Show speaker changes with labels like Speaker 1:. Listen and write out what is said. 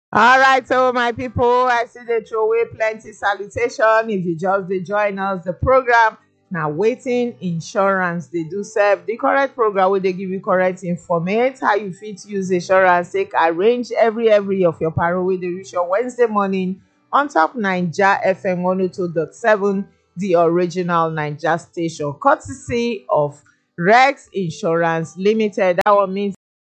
Speaker 1: All right, so my people, I see they throw away plenty salutation. If you just dey join us, the program now waiting insurance they do serve the correct program where they give you correct informate how you fit use insurance take arrange every of your paro wey dey reach your Wednesday morning on top Naija FM 102.7, the original Naija station, courtesy of Rex Insurance Limited. That one means